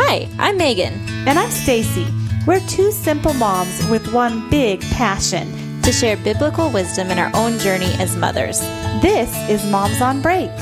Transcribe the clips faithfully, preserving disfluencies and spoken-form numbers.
Hi, I'm Megan. And I'm Stacy. We're two simple moms with one big passion: to share biblical wisdom in our own journey as mothers. This is Moms on Break.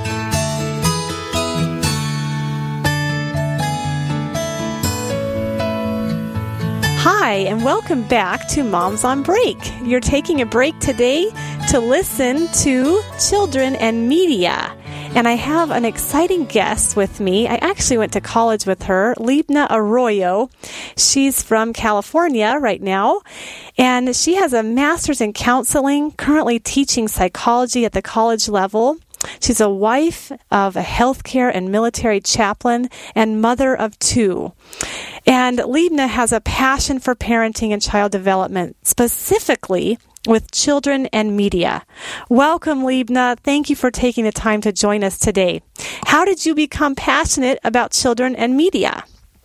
Hi, and welcome back to Moms on Break. You're taking a break today to listen to Children and Media. And I have an exciting guest with me. I actually went to college with her, Libna Arroyo. She's from California right now, and she has a master's in counseling, currently teaching psychology at the college level. She's a wife of a healthcare and military chaplain and mother of two. And Libna has a passion for parenting and child development, specifically with children and media. Welcome, Libna. Thank you for taking the time to join us today. How did you become passionate about children and media?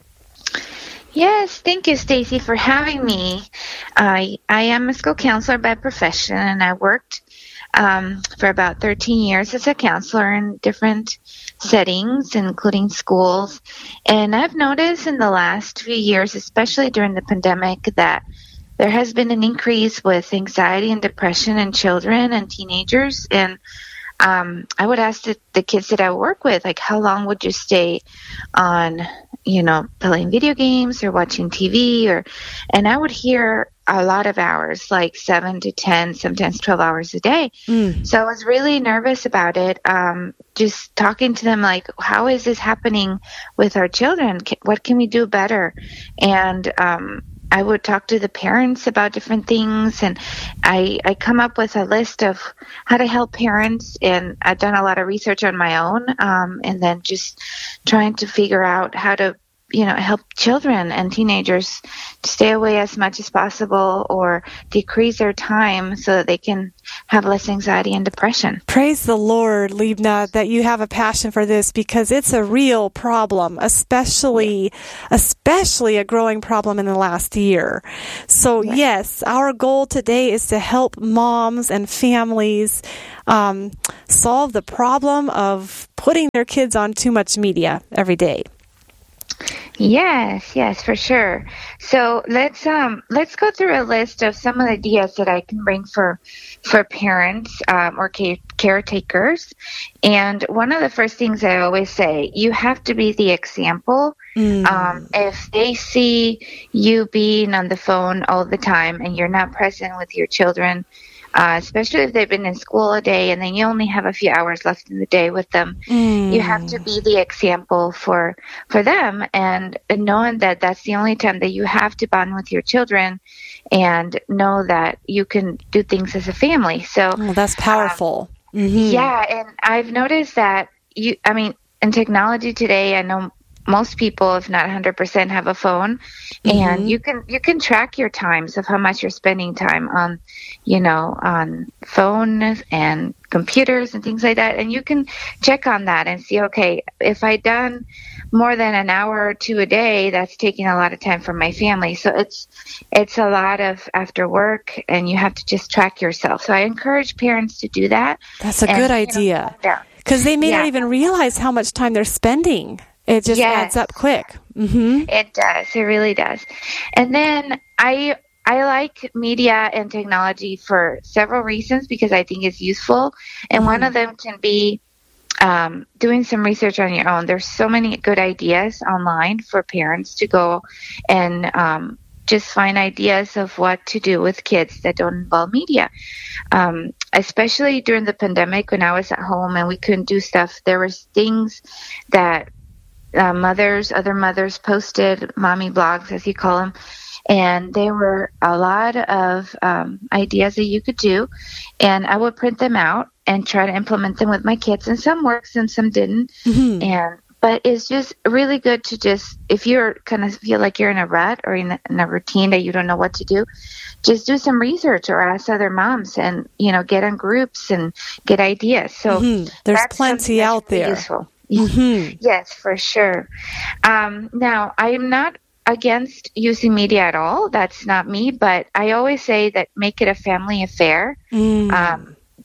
Yes, thank you, Stacy, for having me. I I am a school counselor by profession, and I worked um, for about thirteen years as a counselor in different settings, including schools. And I've noticed in the last few years, especially during the pandemic, that there has been an increase with anxiety and depression in children and teenagers. And um, I would ask the, the kids that I work with, like, how long would you stay on, you know, playing video games or watching T V? Or, and I would hear a lot of hours, like seven to ten, sometimes twelve hours a day. Mm. So I was really nervous about it. Um, just talking to them, like, how is this happening with our children? What can we do better? And, um, I would talk to the parents about different things, and I, I come up with a list of how to help parents, and I've done a lot of research on my own, um, and then just trying to figure out how to, you know, help children and teenagers to stay away as much as possible or decrease their time so that they can have less anxiety and depression. Praise the Lord, Libna, that you have a passion for this, because it's a real problem, especially, especially a growing problem in the last year. So yes, yes our goal today is to help moms and families um, solve the problem of putting their kids on too much media every day. Yes, yes, for sure. So let's um let's go through a list of some of the ideas that I can bring for for parents um, or care- caretakers. And one of the first things I always say, you have to be the example. Mm. Um, if they see you being on the phone all the time and you're not present with your children, Uh, especially if they've been in school a day and then you only have a few hours left in the day with them, mm. you have to be the example for for them, and, and knowing that that's the only time that you have to bond with your children and know that you can do things as a family. So oh, that's powerful. Um, mm-hmm. Yeah, and I've noticed that, you. I mean, in technology today, I know most people, if not one hundred percent, have a phone, mm-hmm. and you can you can track your times of how much you're spending time on, you know, on phones and computers and things like that, and you can check on that and see, okay, if I done more than an hour or two a day, that's taking a lot of time from my family. So it's it's a lot of after work, and you have to just track yourself. So I encourage parents to do that. That's a and, good idea, because they may yeah. not even realize how much time they're spending. It just yes. adds up quick. Mm-hmm. It does. It really does. And then I I like media and technology for several reasons, because I think it's useful. And mm-hmm. one of them can be um, doing some research on your own. There's so many good ideas online for parents to go and um, just find ideas of what to do with kids that don't involve media. Um, especially during the pandemic, when I was at home and we couldn't do stuff, there was things that Uh, mothers, other mothers posted, mommy blogs, as you call them, and there were a lot of um, ideas that you could do, and I would print them out and try to implement them with my kids, and some worked and some didn't. Mm-hmm. And but it's just really good to just, if you're kind of feel like you're in a rut or in a, in a routine that you don't know what to do, just do some research or ask other moms, and you know, get on groups and get ideas. So mm-hmm. there's plenty out there. Useful. Mm-hmm. Yes, for sure. Um, now, I am not against using media at all. That's not me. But I always say that make it a family affair. Mm. Um,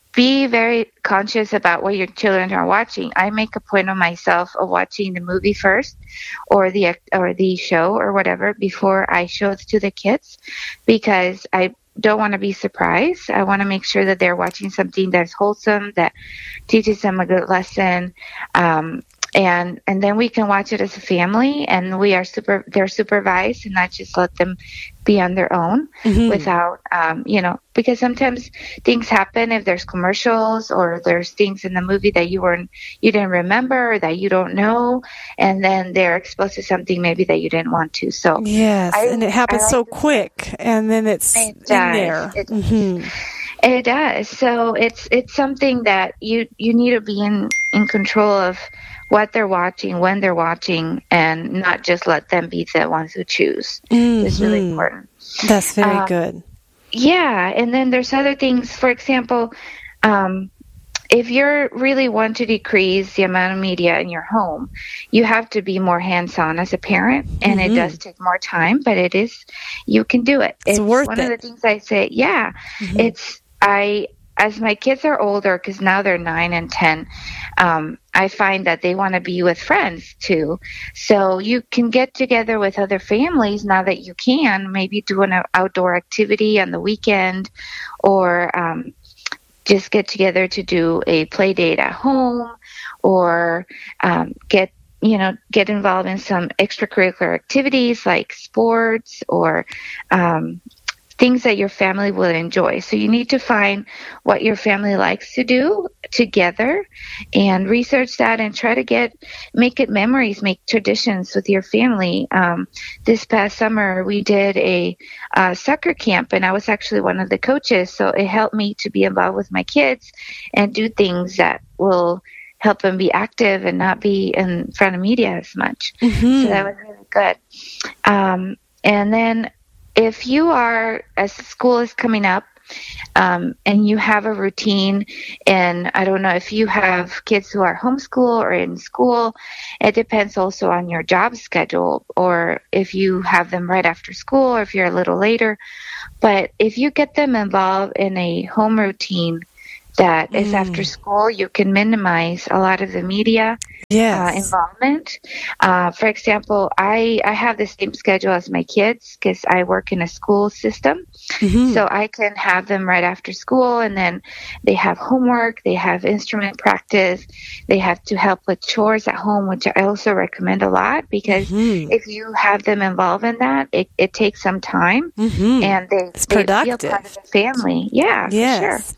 be very conscious about what your children are watching. I make a point of myself of watching the movie first, or the or the show or whatever, before I show it to the kids, because I don't want to be surprised. I want to make sure that they're watching something that's wholesome, that teaches them a good lesson. Um, and and then we can watch it as a family, and we are super they're supervised, and not just let them be on their own mm-hmm. without um you know because sometimes things happen if there's commercials or there's things in the movie that you weren't you didn't remember, or that you don't know, and then they're exposed to something maybe that you didn't want to. So yes, I, and it happens like so quick, and then it's it in does. there. It, mm-hmm. it does. So it's it's something that you you need to be in in control of what they're watching, when they're watching, and not just let them be the ones who choose. Mm-hmm. It's really important. That's very um, good. Yeah, and then there's other things. For example, um, if you really want to decrease the amount of media in your home, you have to be more hands-on as a parent, and mm-hmm. it does take more time, but it is, you can do it. It's, it's worth one it. One of the things I say, yeah, mm-hmm. it's, I, as my kids are older, because now they're nine and ten, um, I find that they want to be with friends too. So you can get together with other families now that you can, maybe do an outdoor activity on the weekend, or um, just get together to do a play date at home, or um, get you know get involved in some extracurricular activities like sports, or um, things that your family will enjoy. So you need to find what your family likes to do together, and research that, and try to get make it memories, make traditions with your family. Um, this past summer, we did a uh, soccer camp, and I was actually one of the coaches. So it helped me to be involved with my kids and do things that will help them be active and not be in front of media as much. Mm-hmm. So that was really good. Um, and then if you are, as school is coming up, um, and you have a routine, and I don't know if you have kids who are homeschool or in school, it depends also on your job schedule, or if you have them right after school, or if you're a little later. But if you get them involved in a home routine that mm. is after school, you can minimize a lot of the media yes. uh, involvement. Uh, for example, I, I have the same schedule as my kids because I work in a school system. Mm-hmm. So I can have them right after school, and then they have homework, they have instrument practice, they have to help with chores at home, which I also recommend a lot, because mm-hmm. if you have them involved in that, it, it takes some time, mm-hmm. and they, it's they productive. feel part of the family. Yeah, yes. for sure.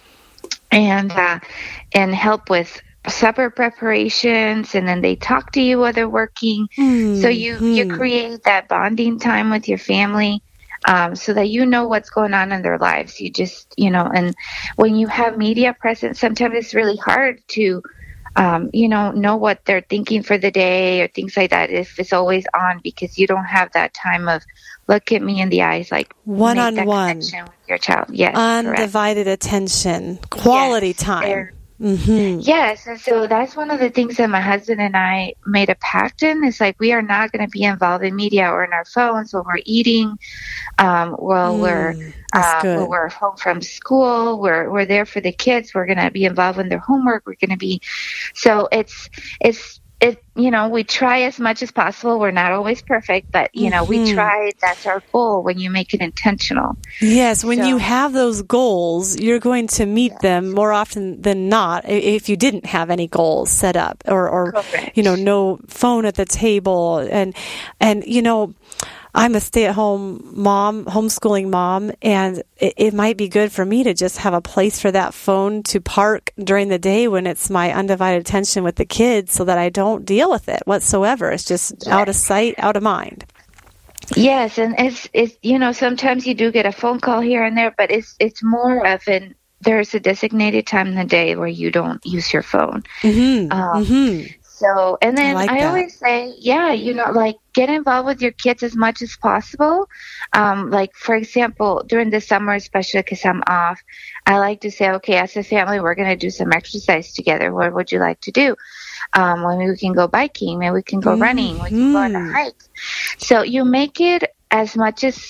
And uh, and help with supper preparations, and then they talk to you while they're working. Mm-hmm. So you, you create that bonding time with your family, um, so that you know what's going on in their lives. You just, you know, and when you have media present, sometimes it's really hard to, um, you know, know what they're thinking for the day or things like that if it's always on, because you don't have that time of look at me in the eyes, like one make on one with your child. Yes, undivided correct. attention, quality yes, time. Mm-hmm. Yes, and so that's one of the things that my husband and I made a pact in. It's like we are not going to be involved in media or in our phones when we're eating, um, while mm, we're uh, when we're home from school. We're we're there for the kids. We're going to be involved in their homework. We're going to be, so it's it's. It, you know, we try as much as possible. We're not always perfect, but, you know, mm-hmm. we try. That's our goal when you make it intentional. Yes, when so, you have those goals, you're going to meet yes. them more often than not if you didn't have any goals set up, or, or you know, no phone at the table. And, and you know, I'm a stay-at-home mom, homeschooling mom, and it, it might be good for me to just have a place for that phone to park during the day when it's my undivided attention with the kids, so that I don't deal with it whatsoever. It's just yes. out of sight, out of mind. Yes, and it's, it's, you know, sometimes you do get a phone call here and there, but it's it's more of an, there's a designated time in the day where you don't use your phone. Mm-hmm. Um, mm-hmm. So, and then I, like I always say, yeah, you know, like get involved with your kids as much as possible. Um, like, for example, during the summer, especially because I'm off, I like to say, okay, as a family, we're going to do some exercise together. What would you like to do? Um, well, maybe we can go biking. Maybe we can go mm-hmm. running. We can go on a hike. So you make it as much as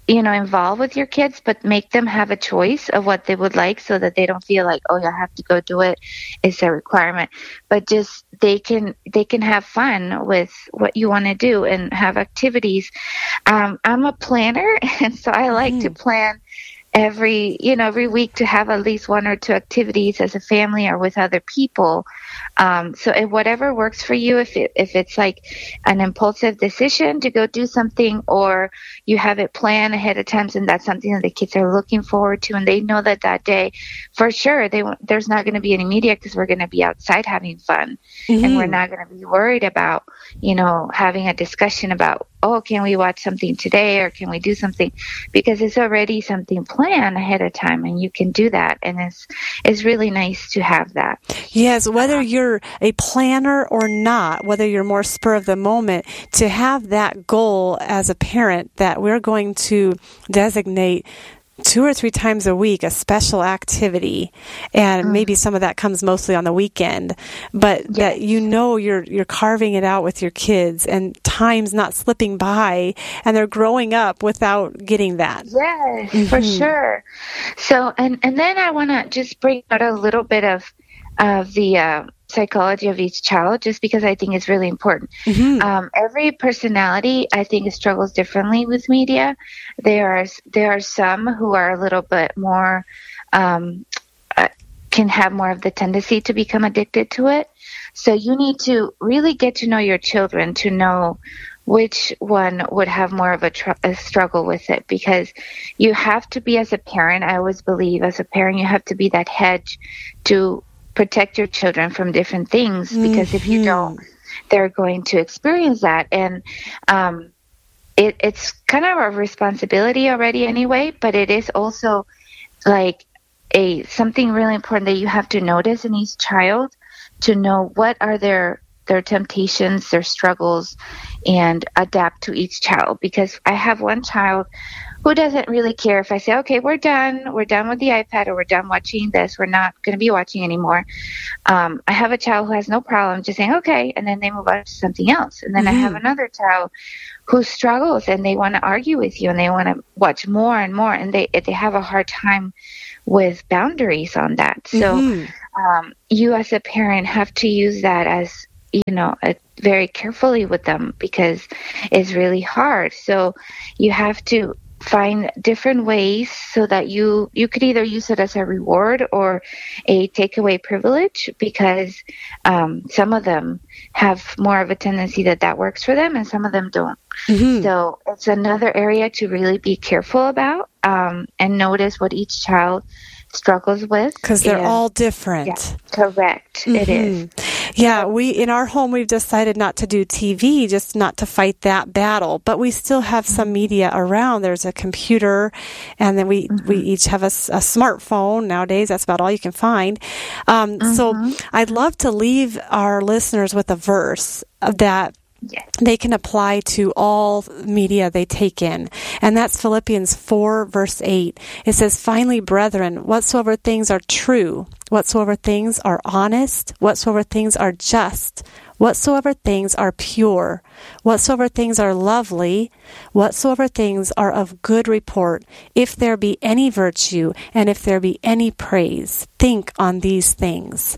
you know, involved with your kids, but make them have a choice of what they would like so that they don't feel like, oh, you have to go do it. It's a requirement. But just they can they can have fun with what you want to do and have activities. Um, I'm a planner, and so I like mm. to plan every, you know, every week to have at least one or two activities as a family or with other people. Um, so if whatever works for you, if it, if it's like an impulsive decision to go do something, or you have it planned ahead of time, and that's something that the kids are looking forward to, and they know that that day, for sure, they won't, there's not going to be any media because we're going to be outside having fun, mm-hmm. and we're not going to be worried about, you know, having a discussion about, oh, can we watch something today, or can we do something, because it's already something planned ahead of time, and you can do that, and it's it's really nice to have that. Yes, whether you're a planner or not, whether you're more spur of the moment, to have that goal as a parent that we're going to designate two or three times a week a special activity, and mm. maybe some of that comes mostly on the weekend, but yes. that you know you're you're carving it out with your kids, and time's not slipping by, and they're growing up without getting that. Yes, mm-hmm. for sure. So, and and then I want to just bring out a little bit of of the uh, psychology of each child, just because I think it's really important. Mm-hmm. Um, every personality, I think, struggles differently with media. There are there are some who are a little bit more, um, uh, can have more of the tendency to become addicted to it. So you need to really get to know your children to know which one would have more of a, tr- a struggle with it, because you have to be, as a parent, I always believe, as a parent, you have to be that hedge to protect your children from different things, because mm-hmm. if you don't, they're going to experience that. And um, it, it's kind of a responsibility already anyway, but it is also like a something really important that you have to notice in each child, to know what are their their temptations, their struggles, and adapt to each child. Because I have one child who doesn't really care if I say, okay, we're done, we're done with the iPad, or we're done watching this, we're not going to be watching anymore. Um, I have a child who has no problem just saying, okay, and then they move on to something else. And then mm-hmm. I have another child who struggles, and they want to argue with you, and they want to watch more and more, and they they have a hard time with boundaries on that. So mm-hmm. um, you as a parent have to use that as, you know, a, very carefully with them, because it's really hard. So you have to find different ways so that you you could either use it as a reward or a takeaway privilege, because um, some of them have more of a tendency that that works for them, and some of them don't. Mm-hmm. So it's another area to really be careful about, um, and notice what each child struggles with, because they're and, all different. Yeah, correct. Mm-hmm. It is. Yeah, we in our home we've decided not to do T V, just not to fight that battle. But we still have some media around. There's a computer, and then we mm-hmm. we each have a, a smartphone nowadays. That's about all you can find. Um, mm-hmm. So I'd love to leave our listeners with a verse that yes. they can apply to all media they take in. And that's Philippians four, verse eight. It says, finally, brethren, whatsoever things are true, whatsoever things are honest, whatsoever things are just, whatsoever things are pure, whatsoever things are lovely, whatsoever things are of good report, if there be any virtue, and if there be any praise, think on these things.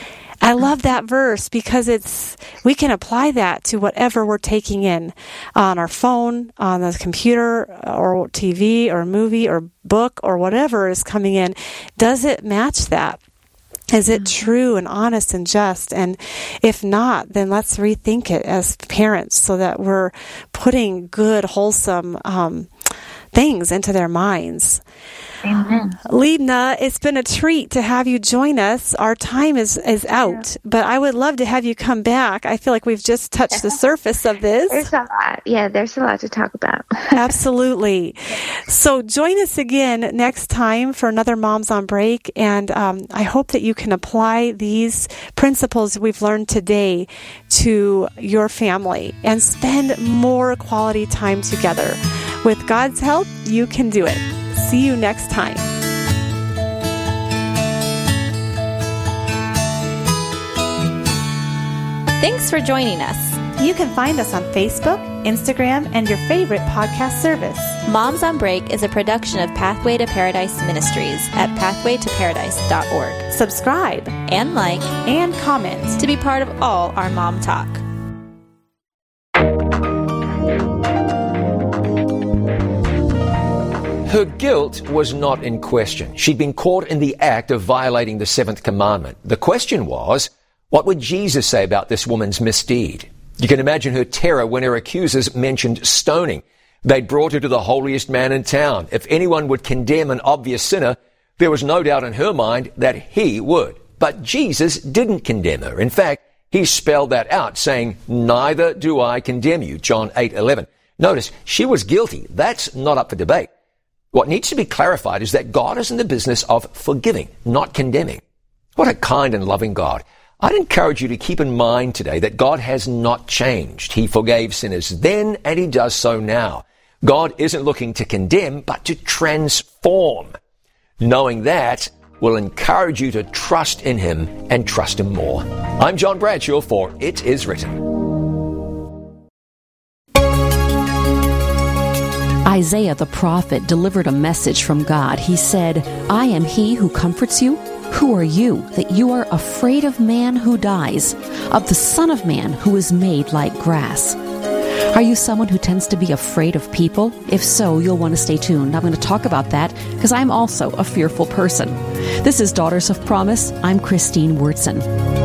I love that verse because it's we can apply that to whatever we're taking in on our phone, on the computer, or T V, or movie, or book, or whatever is coming in. Does it match that? Is it true and honest and just? And if not, then let's rethink it as parents so that we're putting good, wholesome um, things into their minds. Amen. Libna, it's been a treat to have you join us. Our time is, is out, but I would love to have you come back. I feel like we've just touched the surface of this. There's a lot. Yeah, there's a lot to talk about. Absolutely. So join us again next time for another Moms on Break, and um, I hope that you can apply these principles we've learned today to your family and spend more quality time together. With God's help, you can do it. See you next time. Thanks for joining us. You can find us on Facebook, Instagram, and your favorite podcast service. Moms on Break is a production of Pathway to Paradise Ministries at pathway to paradise dot org. Subscribe And like and comment to be part of all our mom talk. Her guilt was not in question. She'd been caught in the act of violating the seventh commandment. The question was, what would Jesus say about this woman's misdeed? You can imagine her terror when her accusers mentioned stoning. They'd brought her to the holiest man in town. If anyone would condemn an obvious sinner, there was no doubt in her mind that he would. But Jesus didn't condemn her. In fact, he spelled that out, saying, "Neither do I condemn you," John eight eleven. Notice, she was guilty. That's not up for debate. What needs to be clarified is that God is in the business of forgiving, not condemning. What a kind and loving God. I'd encourage you to keep in mind today that God has not changed. He forgave sinners then, and he does so now. God isn't looking to condemn, but to transform. Knowing that will encourage you to trust in him and trust him more. I'm John Bradshaw for It Is Written. Isaiah the prophet delivered a message from God. He said, "I am he who comforts you. Who are you, that you are afraid of man who dies, of the Son of Man who is made like grass?" Are you someone who tends to be afraid of people? If so, you'll want to stay tuned. I'm going to talk about that because I'm also a fearful person. This is Daughters of Promise. I'm Christine Wurtson.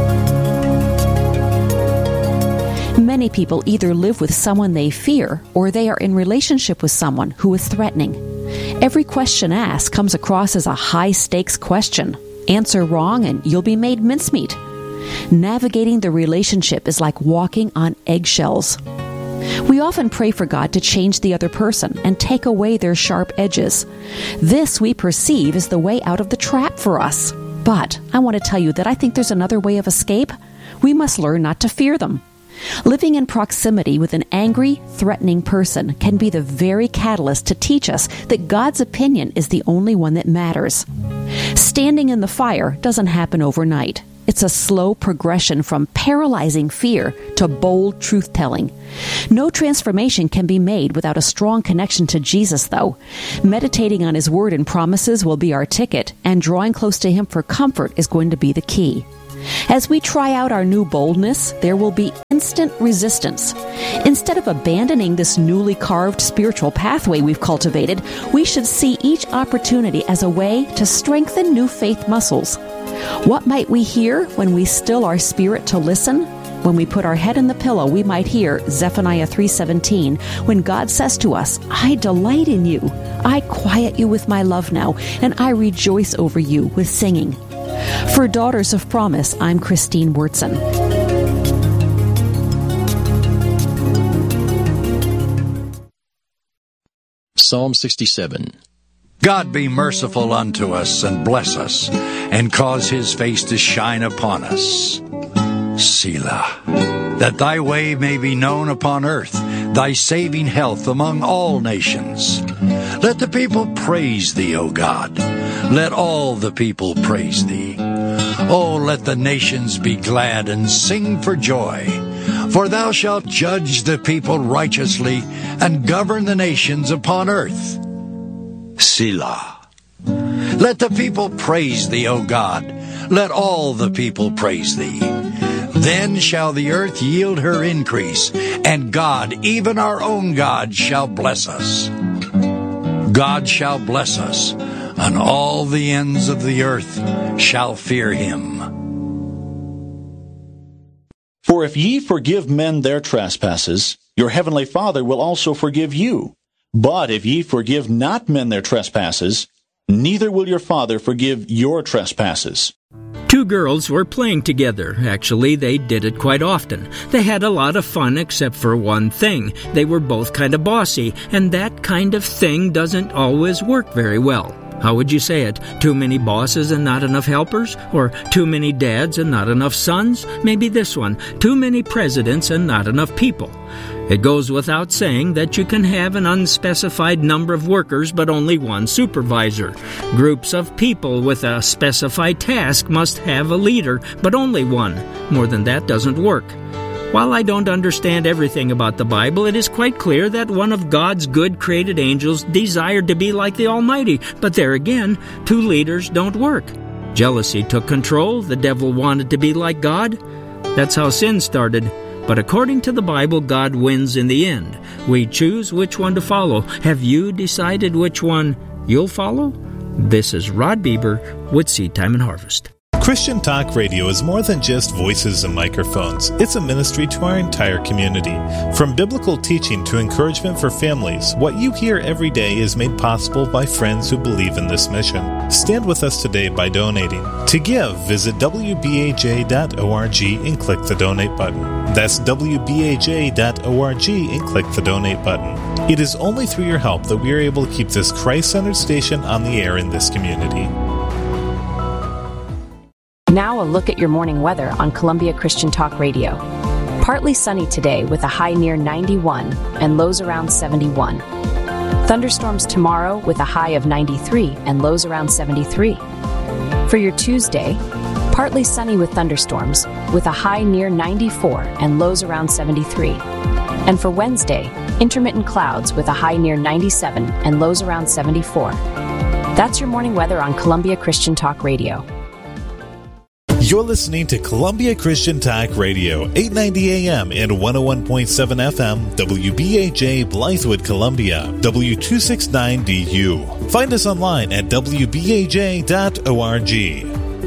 Many people either live with someone they fear or they are in relationship with someone who is threatening. Every question asked comes across as a high-stakes question. Answer wrong and you'll be made mincemeat. Navigating the relationship is like walking on eggshells. We often pray for God to change the other person and take away their sharp edges. This we perceive as the way out of the trap for us. But I want to tell you that I think there's another way of escape. We must learn not to fear them. Living in proximity with an angry, threatening person can be the very catalyst to teach us that God's opinion is the only one that matters. Standing in the fire doesn't happen overnight. It's a slow progression from paralyzing fear to bold truth-telling. No transformation can be made without a strong connection to Jesus, though. Meditating on his word and promises will be our ticket, and drawing close to him for comfort is going to be the key. As we try out our new boldness, there will be instant resistance. Instead of abandoning this newly carved spiritual pathway we've cultivated, we should see each opportunity as a way to strengthen new faith muscles. What might we hear when we still our spirit to listen? When we put our head in the pillow, we might hear Zephaniah three seventeen, when God says to us, "I delight in you. I quiet you with my love now, and I rejoice over you with singing." For Daughters of Promise, I'm Christine Wurtson. Psalm sixty-seven. God be merciful unto us and bless us, and cause his face to shine upon us. Selah. That thy way may be known upon earth, thy saving health among all nations. Let the people praise thee, O God. Let all the people praise thee. Oh, let the nations be glad and sing for joy. For thou shalt judge the people righteously and govern the nations upon earth. Selah. Let the people praise thee, O God. Let all the people praise thee. Then shall the earth yield her increase, and God, even our own God, shall bless us. God shall bless us, and all the ends of the earth shall fear him. For if ye forgive men their trespasses, your heavenly Father will also forgive you. But if ye forgive not men their trespasses, neither will your Father forgive your trespasses. Two girls were playing together. Actually, they did it quite often. They had a lot of fun except for one thing. They were both kind of bossy, and that kind of thing doesn't always work very well. How would you say it? Too many bosses and not enough helpers? Or too many dads and not enough sons? Maybe this one. Too many presidents and not enough people. It goes without saying that you can have an unspecified number of workers but only one supervisor. Groups of people with a specified task must have a leader, but only one. More than that doesn't work. While I don't understand everything about the Bible, it is quite clear that one of God's good created angels desired to be like the Almighty. But there again, two leaders don't work. Jealousy took control. The devil wanted to be like God. That's how sin started. But according to the Bible, God wins in the end. We choose which one to follow. Have you decided which one you'll follow? This is Rod Bieber with Seed Time and Harvest. Christian Talk Radio is more than just voices and microphones. It's a ministry to our entire community. From biblical teaching to encouragement for families, what you hear every day is made possible by friends who believe in this mission. Stand with us today by donating. To give, visit w b a j dot org and click the donate button. That's w b a j dot org and click the donate button. It is only through your help that we are able to keep this Christ-centered station on the air in this community. Now a look at your morning weather on Columbia Christian Talk Radio. Partly sunny today with a high near ninety-one and lows around seventy-one. Thunderstorms tomorrow with a high of ninety-three and lows around seventy-three. For your Tuesday, partly sunny with thunderstorms with a high near ninety-four and lows around seventy-three. And for Wednesday, intermittent clouds with a high near ninety-seven and lows around seventy-four. That's your morning weather on Columbia Christian Talk Radio. You're listening to Columbia Christian Talk Radio, eight ninety A M and one oh one point seven F M, W B A J Blythewood, Columbia, W two sixty-nine D U. Find us online at w b a j dot org.